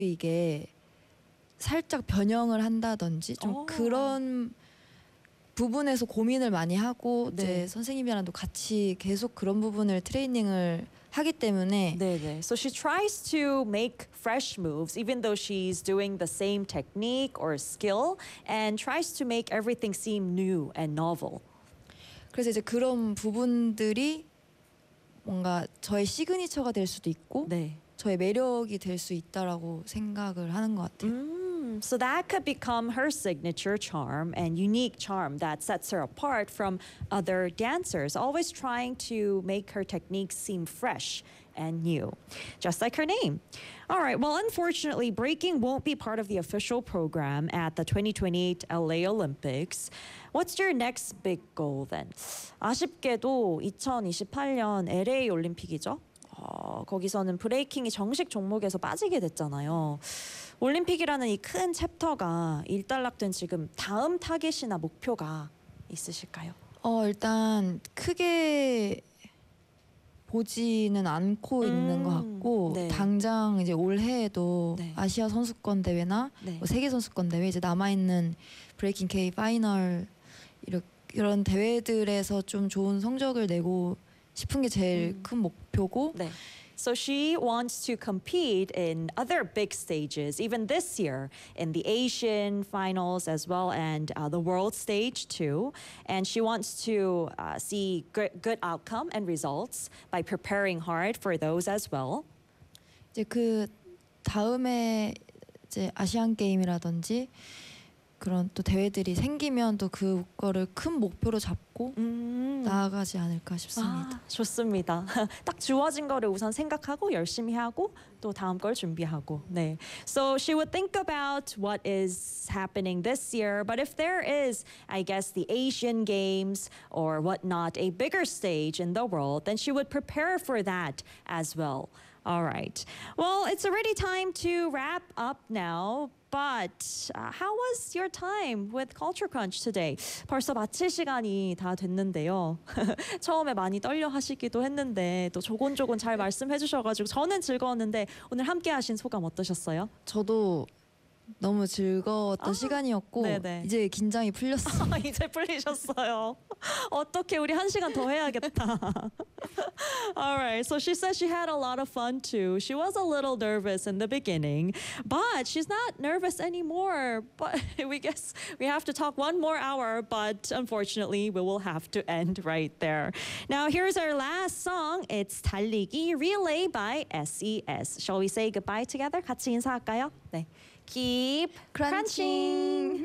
이게 살짝 변형을 한다든지 좀 그런 부분에서 고민을 많이 하고 네. 이제 선생님이랑도 같이 계속 그런 부분을 트레이닝을 하기 때문에 네네. So she tries to make fresh moves even though she's doing the same technique or skill and tries to make everything seem new and novel. 그래서 이제 그런 부분들이 뭔가 저의 시그니처가 될 수도 있고 네. 저의 매력이 될 수 있다라고 생각을 하는 것 같아요. So that could become her signature charm and unique charm that sets her apart from other dancers, always trying to make her techniques seem fresh and new, just like her name. All right, well, unfortunately, breaking won't be part of the official program at the 2028 LA Olympics. What's your next big goal then? 아쉽게도 2028년 LA 올림픽이죠. 거기서는 브레이킹이 정식 종목에서 빠지게 됐잖아요. 올림픽이라는 이 큰 챕터가 일단락된 지금 다음 타겟이나 목표가 있으실까요? 일단 크게 보지는 않고 있는 것 같고 네. 당장 이제 올해에도 네. 아시아 선수권 대회나 네. 뭐 세계 선수권 대회 이제 남아 있는 브레이킹 K 파이널 이런 대회들에서 좀 좋은 성적을 내고 싶은 게 제일 큰 목표고. 네. So she wants to compete in other big stages, even this year, in the Asian finals as well and the world stage too. And she wants to see good outcome and results by preparing hard for those as well. 이제 그 다음에 이제 아시안 게임이라든지 그런 또 대회들이 생기면 또 그거를 큰 목표로 잡고 나아가지 않을까 싶습니다. 좋습니다. 딱 주어진 거를 우선 생각하고 열심히 하고 또 다음 걸 준비하고. 네. So she would think about what is happening this year, but if there is, I guess, the Asian Games or whatnot, a bigger stage in the world, then she would prepare for that as well. All right. Well, it's already time to wrap up now. But how was your time with Culture Crunch today? 벌써 마칠 시간이 다 됐는데요. 처음에 많이 떨려 하시기도 했는데 또 조곤조곤 잘 말씀해 주셔가지고 저는 즐거웠는데 오늘 함께 하신 소감 어떠셨어요? 저도 너무 즐거웠던 시간이었고 네네. 이제 긴장이 풀렸어요. 이제 풀리셨어요. 어떻게 우리 1시간 더 해야겠다. All right. So she said she had a lot of fun too. She was a little nervous in the beginning, but she's not nervous anymore. But we guess we have to talk one more hour, but unfortunately we will have to end right there. Now here's our last song. It's 달리기 Relay by SES. Shall we say goodbye together? 같이 인사할까요? 네. Keep crunching.